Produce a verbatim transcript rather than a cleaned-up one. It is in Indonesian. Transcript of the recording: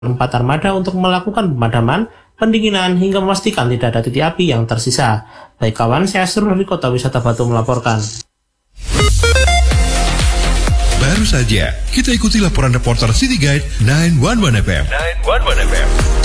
empat armada untuk melakukan pemadaman, pendinginan, hingga memastikan tidak ada titik api yang tersisa. Baik kawan, saya Asrul dari Kota Wisata Batu melaporkan. Baru saja kita ikuti laporan reporter City Guide sembilan satu satu F M. sembilan satu satu F M.